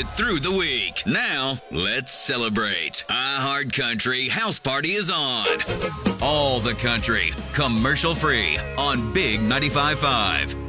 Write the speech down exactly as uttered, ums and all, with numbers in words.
it through the week. Now, let's celebrate. iHeart Country House Party is on. All the country, commercial free on Big ninety-five point five.